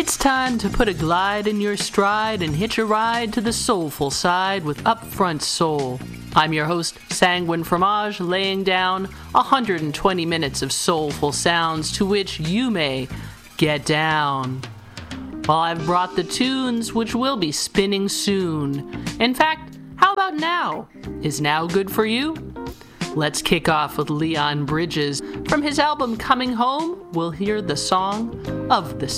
It's time to put a glide in your stride and hitch a ride to the soulful side with Upfront Soul. I'm your host, Sanguine Fromage, laying down 120 minutes of soulful sounds to which you may get down. Well, I've brought the tunes which will be spinning soon. In fact, how about now? Is now good for you? Let's kick off with Leon Bridges. From his album Coming Home, we'll hear the song of the